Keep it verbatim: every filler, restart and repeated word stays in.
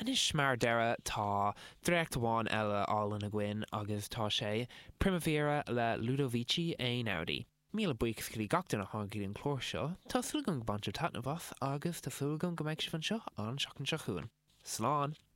Anis mar dera tá dreicht amháin eile álan a gcuin agus tá sé Primavera le Ludovici Einaudi. Míle buíochas go dtí gachtain a tháinig an chlór seo, tá sulgan go bantir tatnamh agus tá sulgan go méid fan seo an seachan seo chuan. Slán!